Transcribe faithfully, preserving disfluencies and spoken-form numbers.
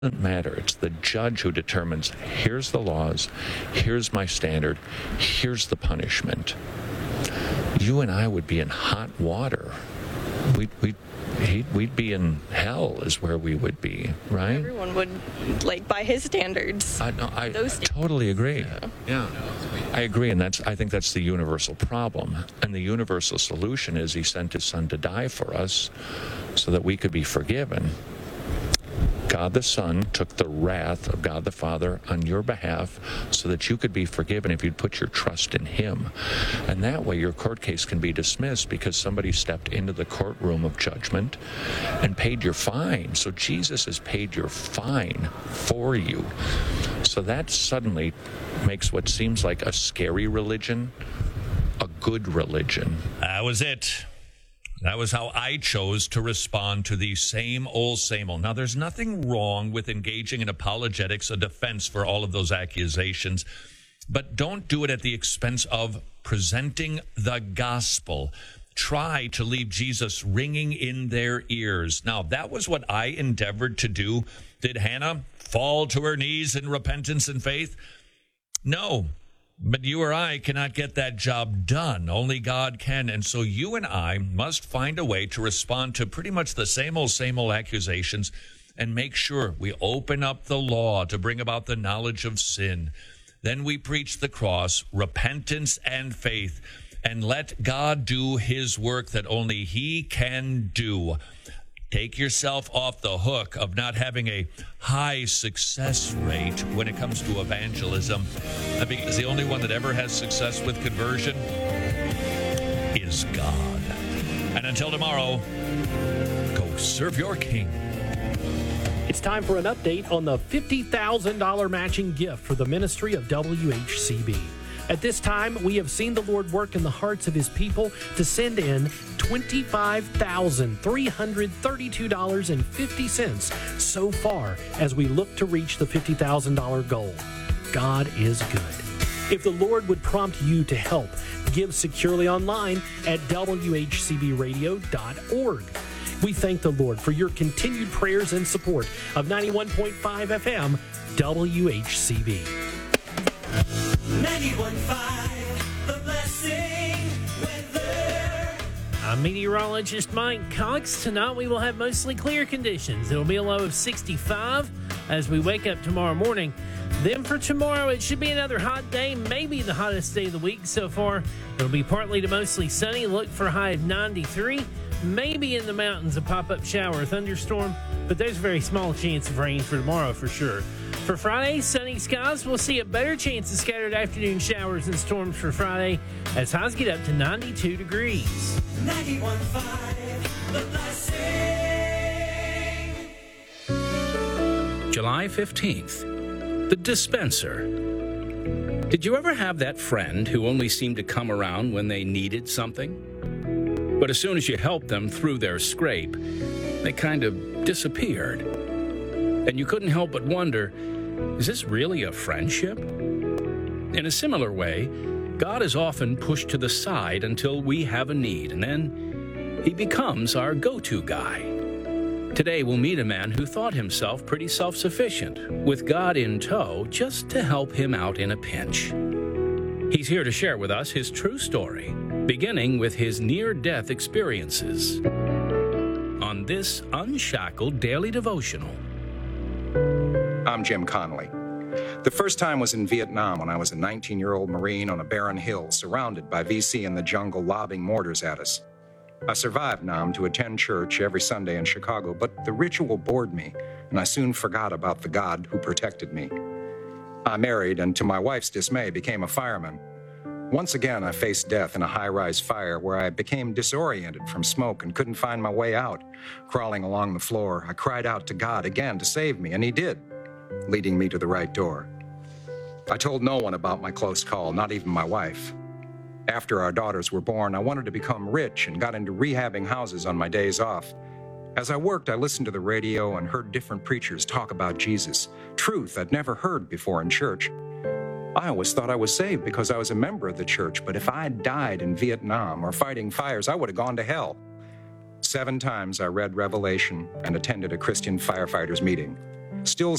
doesn't matter. It's the judge who determines, here's the laws, here's my standard, here's the punishment. You and I would be in hot water. We'd, we'd, we'd be in hell is where we would be, right? Everyone would, like, by his standards. I, no, I Those totally agree. Yeah. yeah. I agree, and that's I think that's the universal problem. And the universal solution is he sent his son to die for us so that we could be forgiven. God the Son took the wrath of God the Father on your behalf so that you could be forgiven if you'd put your trust in him. And that way your court case can be dismissed because somebody stepped into the courtroom of judgment and paid your fine. So Jesus has paid your fine for you. So that suddenly makes what seems like a scary religion a good religion. That was it. That was how I chose to respond to the same old, same old. Now, there's nothing wrong with engaging in apologetics, a defense for all of those accusations, but don't do it at the expense of presenting the gospel. Try to leave Jesus ringing in their ears. Now, that was what I endeavored to do. Did Hannah fall to her knees in repentance and faith? No. But you or I cannot get that job done. Only God can. And so you and I must find a way to respond to pretty much the same old, same old accusations and make sure we open up the law to bring about the knowledge of sin. Then we preach the cross, repentance and faith, and let God do his work that only he can do. Take yourself off the hook of not having a high success rate when it comes to evangelism, because the only one that ever has success with conversion is God. And until tomorrow, go serve your King. It's time for an update on the fifty thousand dollars matching gift for the ministry of W H C B. At this time, we have seen the Lord work in the hearts of his people to send in twenty-five thousand three hundred thirty-two dollars and fifty cents so far as we look to reach the fifty thousand dollars goal. God is good. If the Lord would prompt you to help, give securely online at W H C B radio dot org. We thank the Lord for your continued prayers and support of ninety-one point five F M W H C B. ninety-one point five, The Blessing Weather. I'm meteorologist Mike Cox. Tonight we will have mostly clear conditions. It'll be a low of sixty-five as we wake up tomorrow morning. Then for tomorrow, it should be another hot day, maybe the hottest day of the week so far. It'll be partly to mostly sunny. Look for a high of ninety-three. Maybe in the mountains a pop-up shower or thunderstorm, but there's a very small chance of rain for tomorrow for sure. For Friday, sunny skies. We'll see a better chance of scattered afternoon showers and storms for Friday as highs get up to ninety-two degrees. ninety-one point five, The Blessing. July fifteenth, the dispenser. Did you ever have that friend who only seemed to come around when they needed something? But as soon as you helped them through their scrape, they kind of disappeared. And you couldn't help but wonder, is this really a friendship? In a similar way, God is often pushed to the side until we have a need, and then he becomes our go-to guy. Today, we'll meet a man who thought himself pretty self-sufficient, with God in tow just to help him out in a pinch. He's here to share with us his true story, beginning with his near-death experiences on this Unshackled Daily Devotional. I'm Jim Connolly. The first time was in Vietnam when I was a nineteen-year-old Marine on a barren hill surrounded by V C in the jungle lobbing mortars at us. I survived Nam to attend church every Sunday in Chicago, but the ritual bored me, and I soon forgot about the God who protected me. I married, and to my wife's dismay, became a fireman. Once again, I faced death in a high-rise fire where I became disoriented from smoke and couldn't find my way out. Crawling along the floor, I cried out to God again to save me, and he did, leading me to the right door. I told no one about my close call, not even my wife. After our daughters were born, I wanted to become rich and got into rehabbing houses on my days off. As I worked, I listened to the radio and heard different preachers talk about Jesus, truth I'd never heard before in church. I always thought I was saved because I was a member of the church, but if I had died in Vietnam or fighting fires, I would have gone to hell. Seven times I read Revelation and attended a Christian firefighters meeting. Still